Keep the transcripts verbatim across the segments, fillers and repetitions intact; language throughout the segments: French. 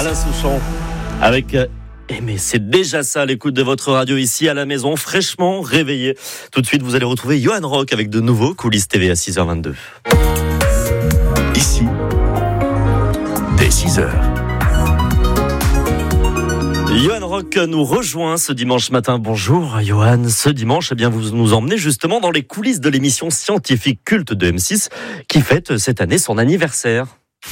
Alain Souchon avec euh, eh mais c'est déjà ça à l'écoute de votre radio ici à la maison, fraîchement réveillé. Tout de suite, vous allez retrouver Johan Rock avec de nouveaux coulisses T V à six heures vingt-deux. Ici, dès six heures. Johan Rock nous rejoint ce dimanche matin. Bonjour Johan. Ce dimanche, eh bien, vous nous emmenez justement dans les coulisses de l'émission scientifique culte de M six qui fête cette année son anniversaire.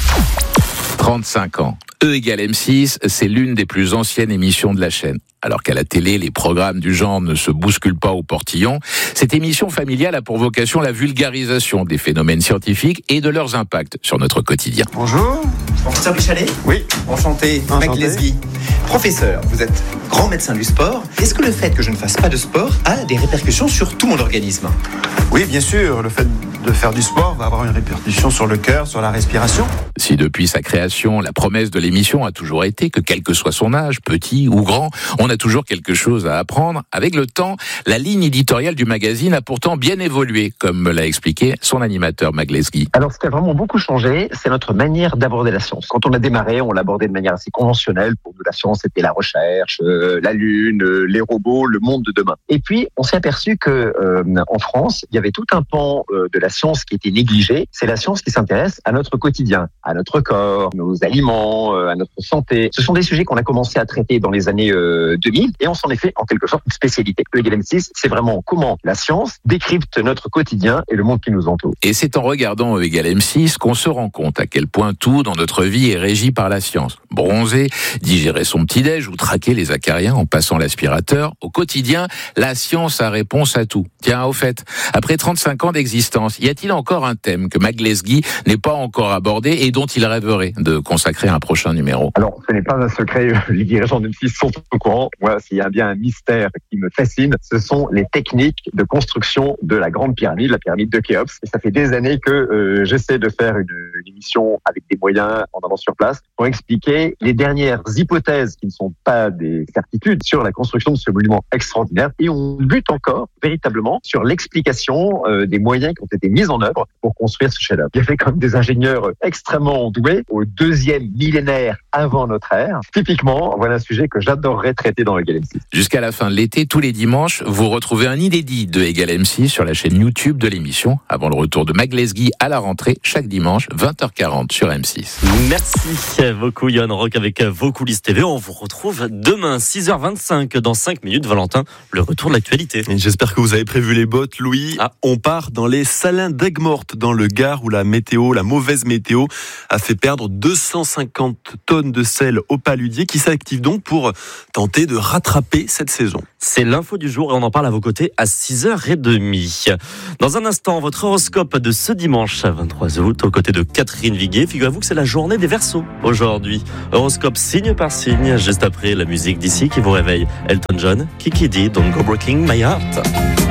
trente-cinq ans. E égale M six, c'est l'une des plus anciennes émissions de la chaîne. Alors qu'à la télé, les programmes du genre ne se bousculent pas au portillon, cette émission familiale a pour vocation la vulgarisation des phénomènes scientifiques et de leurs impacts sur notre quotidien. Bonjour. Professeur Bichalet ? Oui. Enchanté. Enchanté. Mac Lesguy. Professeur, vous êtes grand médecin du sport. Est-ce que le fait que je ne fasse pas de sport a des répercussions sur tout mon organisme ? Oui, bien sûr. Le fait de faire du sport va avoir une répercussion sur le cœur, sur la respiration. Si depuis sa création, la promesse de l'émission a toujours été que quel que soit son âge, petit ou grand, on a toujours quelque chose à apprendre, avec le temps, la ligne éditoriale du magazine a pourtant bien évolué, comme me l'a expliqué son animateur Mac Lesguy. Alors, ce qui a vraiment beaucoup changé, c'est notre manière d'aborder la science. Quand on a démarré, on l'abordait de manière assez conventionnelle. Pour nous, la science, c'était la recherche, euh, la Lune, euh, les robots, le monde de demain. Et puis, on s'est aperçu que euh, en France, il y avait tout un pan euh, de la science qui était négligé. C'est la science qui s'intéresse à notre quotidien, à notre corps, nos aliments, euh, à notre santé. Ce sont des sujets qu'on a commencé à traiter dans les années euh, deux mille et on s'en est fait en quelque sorte une spécialité. E égale M six, c'est vraiment comment la science décrypte notre quotidien et le monde qui nous entoure. Et c'est en regardant E égale M six qu'on se rend compte à quel point tout dans notre vie est régi par la science. Bronzer, digérer son petit-déj ou traquer les acariens en passant l'aspirateur, au quotidien, la science a réponse à tout. Tiens, au fait, après trente-cinq ans d'existence, y a-t-il encore un thème que Mac Lesguy n'est pas encore abordé et dont il rêverait de consacrer un prochain numéro? Alors, ce n'est pas un secret, les dirigeants de M six sont au courant. Moi, s'il y a bien un mystère qui me fascine, ce sont les techniques de construction de la grande pyramide, la pyramide de Khéops. Et ça fait des années que euh, j'essaie de faire une, une émission avec des moyens en allant sur place pour expliquer les dernières hypothèses qui ne sont pas des certitudes sur la construction de ce monument extraordinaire. Et on bute encore véritablement sur l'explication euh, des moyens qui ont été mis en œuvre pour construire ce chef-d'œuvre. Il y avait quand même des ingénieurs extrêmement doués au deuxième millénaire avant notre ère. Typiquement, voilà un sujet que j'adorerais traiter dans E égale M six. Jusqu'à la fin de l'été, tous les dimanches, vous retrouvez un inédit de E égale M six sur la chaîne YouTube de l'émission, avant le retour de Mac Lesguy à la rentrée, chaque dimanche, vingt heures quarante sur M six. Merci beaucoup Johan Rock avec vos coulisses T V. On vous retrouve demain, six heures vingt-cinq, dans cinq minutes. Valentin, le retour de l'actualité. Et j'espère que vous avez prévu les bottes, Louis. Ah. On part dans les salins d'Aigues-Mortes, dans le Gard, où la météo, la mauvaise météo, a fait perdre deux cent cinquante tonnes de sel au paludier, qui s'active donc pour tenter de rattraper cette saison. C'est l'info du jour et on en parle à vos côtés à six heures trente. Dans un instant, votre horoscope de ce dimanche vingt-trois août, aux côtés de Catherine Viguier. Figurez-vous que c'est la journée des Verseaux aujourd'hui. Horoscope signe par signe, juste après la musique d'ici qui vous réveille. Elton John, Kiki D, Don't Go Breaking My Heart.